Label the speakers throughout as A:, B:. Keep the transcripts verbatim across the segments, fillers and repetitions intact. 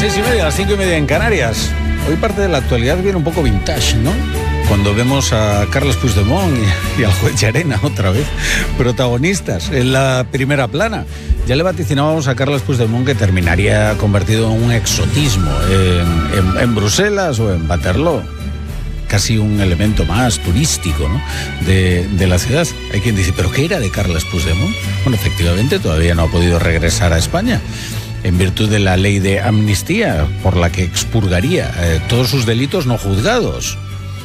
A: Seis y media, las cinco y media en Canarias. Hoy parte de la actualidad viene un poco vintage, ¿no? Cuando vemos a Carles Puigdemont y, y al juez Llarena otra vez, protagonistas en la primera plana. Ya le vaticinábamos a Carles Puigdemont que terminaría convertido en un exotismo en, en, en Bruselas o en Waterloo. Casi un elemento más turístico, ¿no? de, de la ciudad. Hay quien dice, ¿pero qué era de Carles Puigdemont? Bueno, efectivamente todavía no ha podido regresar a España en virtud de la ley de amnistía por la que expurgaría eh, todos sus delitos no juzgados.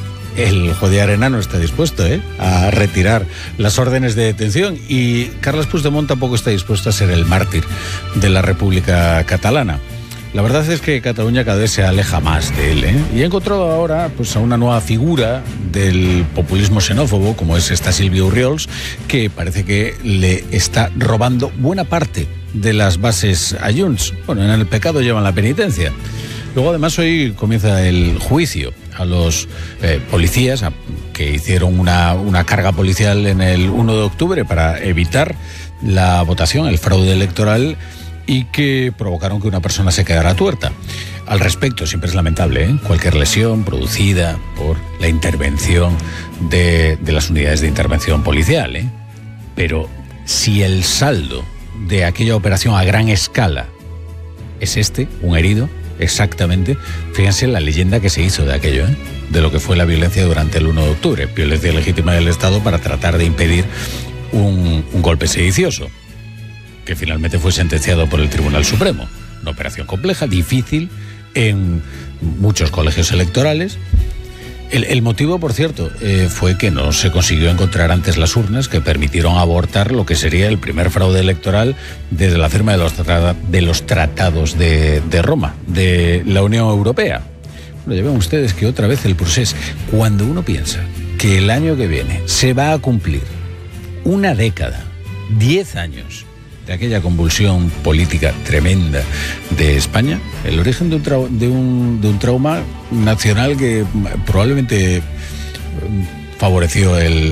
A: El juez Llarena no está dispuesto ¿eh? a retirar las órdenes de detención y Carles Puigdemont tampoco está dispuesto a ser el mártir de la República Catalana. La verdad es que Cataluña cada vez se aleja más de él, ¿eh? Y ha encontrado ahora pues, a una nueva figura del populismo xenófobo, como es esta Sílvia Orriols, que parece que le está robando buena parte de las bases a Junts. Bueno, en el pecado llevan la penitencia. Luego, además, hoy comienza el juicio a los eh, policías a, que hicieron una, una carga policial en el uno de octubre para evitar la votación, el fraude electoral, y que provocaron que una persona se quedara tuerta. Al respecto, siempre es lamentable, ¿eh? cualquier lesión producida por la intervención de, de las unidades de intervención policial, ¿eh? Pero si el saldo de aquella operación a gran escala es este, un herido, exactamente, fíjense la leyenda que se hizo de aquello, ¿eh? de lo que fue la violencia durante el uno de octubre, violencia legítima del Estado para tratar de impedir un, un golpe sedicioso, que finalmente fue sentenciado por el Tribunal Supremo. Una operación compleja, difícil, en muchos colegios electorales. El, el motivo, por cierto, eh, fue que no se consiguió encontrar antes las urnas que permitieron abortar lo que sería el primer fraude electoral desde la firma de los, tra- de los tratados de, de Roma, de la Unión Europea. Bueno, ya ven ustedes que otra vez el procés, cuando uno piensa que el año que viene se va a cumplir una década, diez años, de aquella convulsión política tremenda de España, el origen de un, trau- de un, de un trauma nacional que probablemente favoreció el